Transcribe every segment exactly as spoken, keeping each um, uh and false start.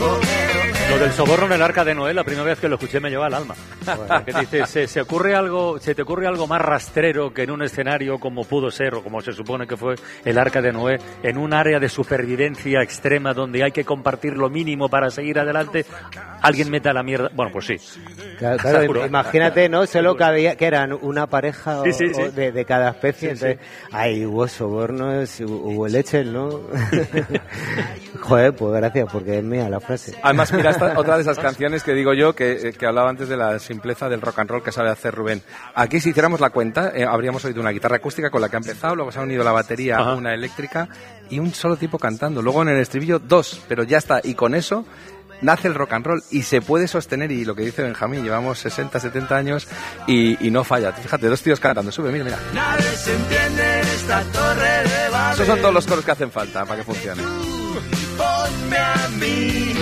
Lo del soborno en el Arca de Noé, la primera vez que lo escuché me lleva al alma. Bueno, que dice, ¿se, se, ocurre algo, ¿se te ocurre algo más rastrero que en un escenario como pudo ser, o como se supone que fue el Arca de Noé, en un área de supervivencia extrema donde hay que compartir lo mínimo para seguir adelante, alguien meta la mierda? Bueno, pues sí. Claro, claro, imagínate, ¿no? Solo que, había, que eran una pareja o, sí, sí, sí. O de, de cada especie. Sí, entonces, sí. Ahí hubo sobornos, hubo leche, ¿no? Joder, pues gracias, porque es mía la frase. Además, mira, esta, otra de esas canciones que digo yo, que, que hablaba antes de la simpleza del rock and roll que sabe hacer Rubén. Aquí, si hiciéramos la cuenta, eh, habríamos oído una guitarra acústica con la que ha empezado, luego se ha unido la batería, Ajá. una eléctrica y un solo tipo cantando. Luego en el estribillo, dos, pero ya está. Y con eso nace el rock and roll y se puede sostener, y lo que dice Benjamín, llevamos sesenta, setenta años y, y no falla. Fíjate, dos tíos cantando, sube, mira, mira. Nadie se entiende en esta torre de Babel. Esos son todos los coros que hacen falta para que funcione. Ponme a mí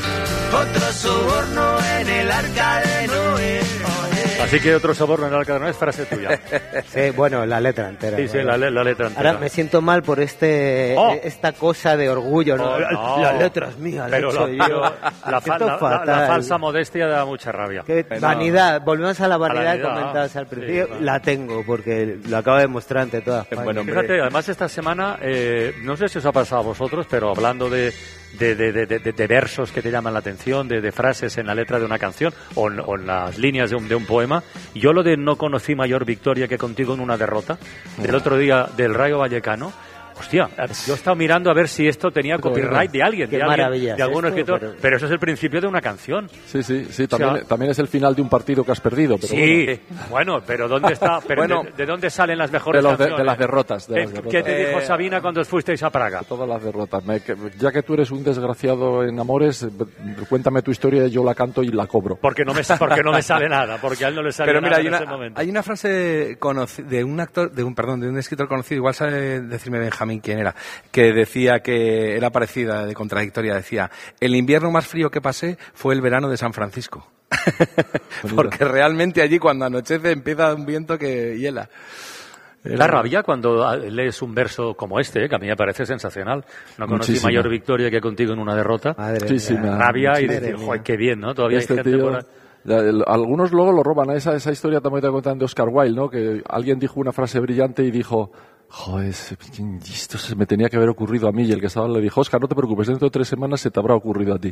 otro soborno en el Arca de Noé. Así que otro soborno en el Arca de Noé es frase tuya. Sí, bueno, la letra entera. Sí, sí, la, la letra entera. Ahora me siento mal por este oh. esta cosa de orgullo, ¿no? Oh, no. La letra es mía, pero la, la, yo. La, fa, la, la, la falsa modestia da mucha rabia. Que vanidad, volvemos a la vanidad que comentabas al principio. Sí, la tengo, porque lo acabo de demostrar ante todas. Bueno, fíjate, además esta semana, eh, no sé si os ha pasado a vosotros, pero hablando de... De, de, de, de, de versos que te llaman la atención, de, de frases en la letra de una canción o en, o en las líneas de un, de un poema. Yo lo de no conocí mayor victoria que contigo en una derrota, del otro día del Rayo Vallecano. Hostia, yo he estado mirando a ver si esto tenía copyright de alguien, de, alguien, de algún escritor, pero... pero eso es el principio de una canción. Sí, sí, sí, también, o sea, también es el final de un partido que has perdido. Pero sí, bueno. bueno, pero ¿dónde está? Pero bueno, de, ¿de dónde salen las mejores de los canciones? De, de las derrotas. De ¿Qué, las derrotas. ¿Qué te dijo eh, Sabina cuando os fuisteis a Praga? Todas las derrotas. Me, que, ya que tú eres un desgraciado en amores, cuéntame tu historia, yo la canto y la cobro. Porque no me, porque no me sale nada, porque a él no le sale pero nada mira, en hay ese una, momento. Hay una frase de un actor, de un perdón, de un escritor conocido, igual sabe decirme Benjamín quién era, que decía que era parecida, de contradictoria, decía: el invierno más frío que pasé fue el verano de San Francisco. Porque realmente allí cuando anochece empieza un viento que hiela. Da rabia cuando lees un verso como este, ¿eh? Que a mí me parece sensacional. No conocí Muchísima. mayor victoria que contigo en una derrota. Madre sí, sí, me da rabia y decir, joder, qué bien, ¿no? Todavía este hay gente tío... por ahí. Algunos luego lo roban. Esa, esa historia también te cuentan de Oscar Wilde, ¿no? Que alguien dijo una frase brillante y dijo: joder, esto se me tenía que haber ocurrido a mí. Y el que estaba le dijo: Oscar, no te preocupes, dentro de tres semanas se te habrá ocurrido a ti.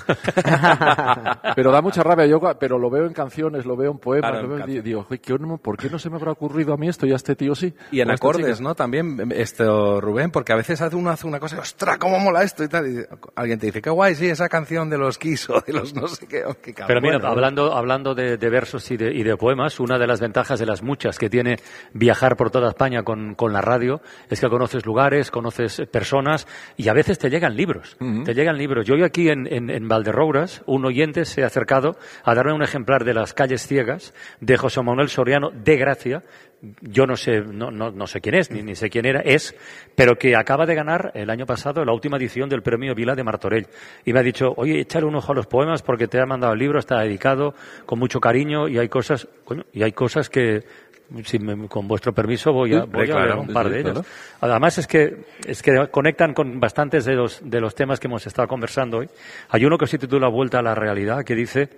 Pero da mucha rabia. Yo, pero lo veo en canciones, lo veo en poemas. Claro, lo veo, y digo, ¿por qué no se me habrá ocurrido a mí esto y a este tío sí? Y en acordes, ¿no? También, esto, Rubén, porque a veces uno hace una cosa y, ¡ostras, cómo mola esto! Y tal. Y alguien te dice, qué guay, sí, esa canción de los Kiss o de los no sé qué. Oh, qué cabrón, pero mira, ¿no? hablando, hablando de, de versos y de, y de poemas, una de las ventajas de las muchas que tiene viajar por toda España con, con la radio es que conoces lugares, conoces personas y a veces te llegan libros. Uh-huh. Te llegan libros. Yo hoy aquí en, en, en Valderrouras, un oyente se ha acercado a darme un ejemplar de Las calles ciegas de José Manuel Soriano de Gracia. Yo no sé, no, no, no sé quién es, ni, ni sé quién era, es, pero que acaba de ganar el año pasado la última edición del Premio Vila de Martorell. Y me ha dicho, oye, échale un ojo a los poemas porque te ha mandado el libro, está dedicado con mucho cariño y hay cosas, coño, y hay cosas que, si me, con vuestro permiso voy a, voy a leer un par de ellos. Además es que es que conectan con bastantes de los de los temas que hemos estado conversando hoy. Hay uno que se titula Vuelta a la realidad, que dice: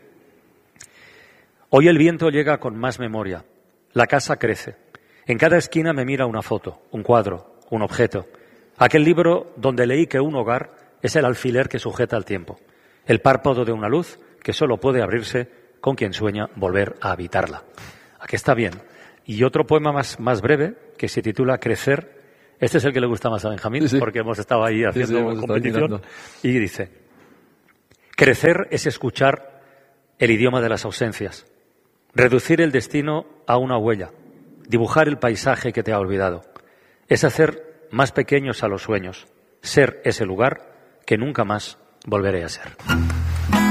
hoy el viento llega con más memoria, la casa crece, en cada esquina me mira una foto, un cuadro, un objeto, aquel libro donde leí que un hogar es el alfiler que sujeta el tiempo, el párpado de una luz que solo puede abrirse con quien sueña volver a habitarla. Aquí está bien. Y otro poema más, más breve, que se titula Crecer. Este es el que le gusta más a Benjamín, sí, sí. porque hemos estado ahí haciendo sí, sí, competición. Y dice: crecer es escuchar el idioma de las ausencias, reducir el destino a una huella, dibujar el paisaje que te ha olvidado. Es hacer más pequeños a los sueños, ser ese lugar que nunca más volveré a ser.